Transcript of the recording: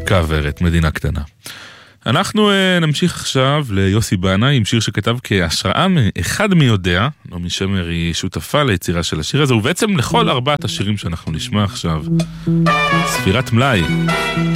קאבר את מדינה קטנה. אנחנו נמשיך עכשיו ליוסי בנה עם שיר שכתב כהשראה מאחד מי יודע. נעמי שמר היא שותפה ליצירה של השיר הזה, ובעצם לכל ארבעת השירים שאנחנו נשמע עכשיו. ספירת מלאי.